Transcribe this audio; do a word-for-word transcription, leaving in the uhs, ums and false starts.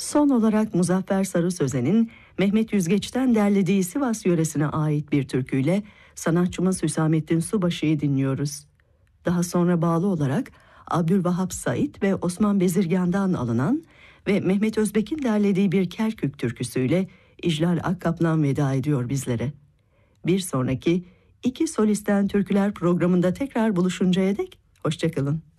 Son olarak Muzaffer Sarı Sözen'in Mehmet Yüzgeç'ten derlediği Sivas yöresine ait bir türküyle sanatçımız Hüsamettin Subaşı'yı dinliyoruz. Daha sonra bağlı olarak Abdülvahap Said ve Osman Bezirgan'dan alınan ve Mehmet Özbek'in derlediği bir Kerkük türküsüyle İclal Akkaplan veda ediyor bizlere. Bir sonraki iki solisten türküler programında tekrar buluşuncaya dek hoşçakalın.